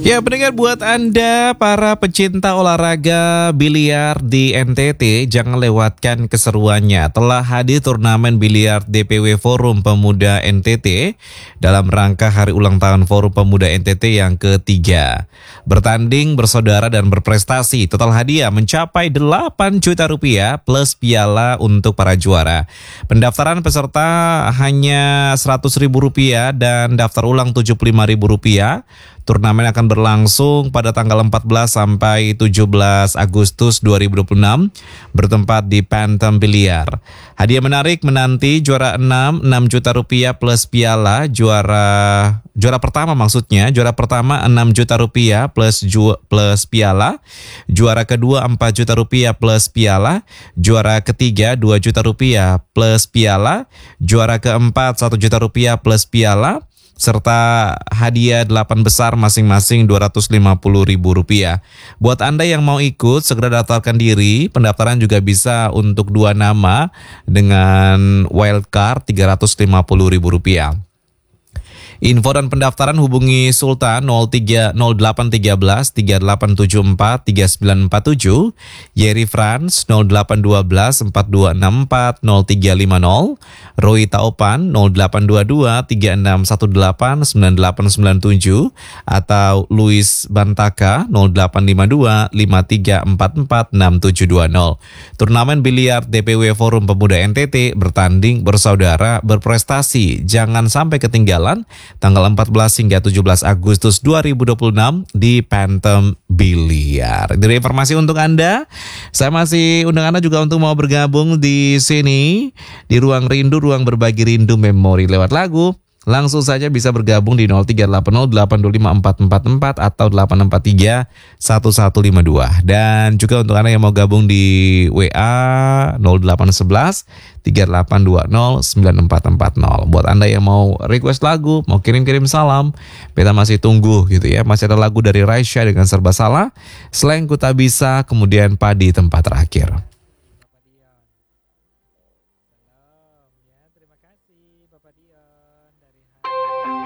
Ya, pendengar, buat Anda para pecinta olahraga biliar di NTT, jangan lewatkan keseruannya. Telah hadir turnamen biliar DPW Forum Pemuda NTT dalam rangka hari ulang tahun Forum Pemuda NTT yang ketiga. Bertanding, bersaudara, dan berprestasi. Total hadiah mencapai 8 juta rupiah plus piala untuk para juara. Pendaftaran peserta hanya 100 ribu rupiah dan daftar ulang 75 ribu rupiah. Turnamen akan berlangsung pada tanggal 14 sampai 17 Agustus 2026 bertempat di Phantom Biliar. Hadiah menarik menanti: juara 6 juta rupiah plus piala, juara pertama juara pertama 6 juta rupiah plus piala, juara kedua 4 juta rupiah plus piala, juara ketiga 2 juta rupiah plus piala, juara keempat 1 juta rupiah plus piala, serta hadiah 8 besar masing-masing 250 ribu rupiah. Buat Anda yang mau ikut, segera daftarkan diri. Pendaftaran juga bisa untuk 2 nama dengan wildcard 350 ribu rupiah. Info dan pendaftaran hubungi Sultan 0813 3874 3947, Yeri Franz 0812 4264 0350, Roy Taopan 0822 3618 9897 atau Luis Bantaka 0852 5344 6720. Turnamen biliar DPW Forum Pemuda NTT, bertanding, bersaudara, berprestasi. Jangan sampai ketinggalan tanggal 14 hingga 17 Agustus 2026 di Phantom Biliar. Dari informasi untuk Anda, saya masih undang Anda juga untuk mau bergabung di sini di Ruang Rindu, Ruang Berbagi Rindu Memori lewat lagu. Langsung saja bisa bergabung di 0380825444 atau 8431152. Dan juga untuk Anda yang mau gabung di WA 0811 3820 9440. Buat Anda yang mau request lagu, mau kirim-kirim salam, beta masih tunggu gitu ya. Masih ada lagu dari Raisya dengan Serba Salah, Slang Ku Tak Bisa, kemudian Padi Tempat Terakhir.